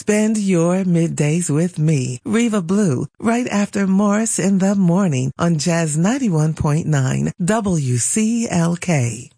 Spend your middays with me, Reva Blue, right after Morris in the Morning on Jazz 91.9 WCLK.